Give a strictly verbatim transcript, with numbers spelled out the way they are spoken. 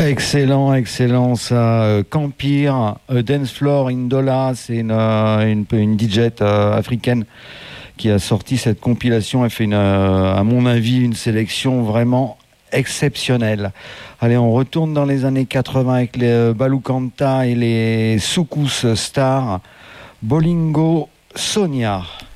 Excellent, excellent, ça. Euh, Campir, euh, Dance Floor Indola, c'est une, euh, une, une D J euh, africaine qui a sorti cette compilation. Elle fait, une, euh, à mon avis, une sélection vraiment exceptionnelle. Allez, on retourne dans les années quatre-vingts avec les euh, Balou Kanta et les Soukous Stars. Bolingo Sonia.